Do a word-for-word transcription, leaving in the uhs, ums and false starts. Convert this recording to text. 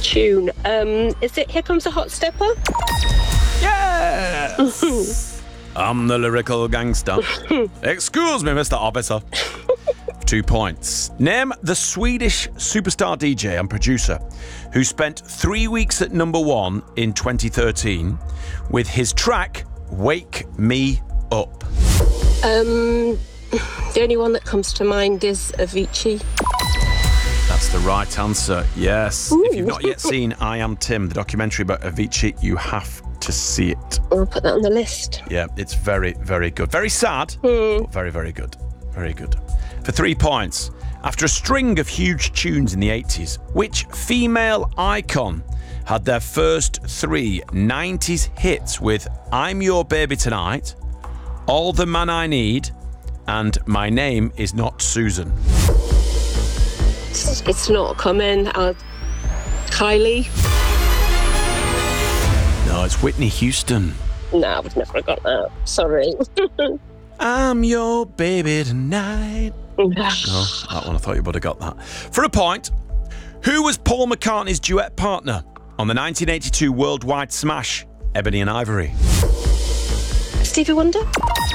tune. Um, is it Here Comes a Hot Stepper? Yes! I'm the lyrical gangster. Excuse me, Mister Officer. Two points. Name the Swedish superstar D J and producer who spent three weeks at number one in twenty thirteen with his track Wake Me Up. Um, the only one that comes to mind is Avicii. That's the right answer, yes. Ooh. If you've not yet seen I Am Tim, the documentary about Avicii, you have to see it. I'll put that on the list. Yeah, it's very, very good. Very sad, Mm. but very, very good. Very good. For three points, after a string of huge tunes in the eighties, which female icon had their first three nineties hits with I'm Your Baby Tonight, All the Man I Need, and My Name Is Not Susan? It's, it's not coming. Uh, Kylie? No, it's Whitney Houston. No, I would never have got that. Sorry. I'm your baby tonight. No, that one, I thought you would have got that. For a point, who was Paul McCartney's duet partner on the nineteen eighty-two worldwide smash, Ebony and Ivory? Stevie Wonder?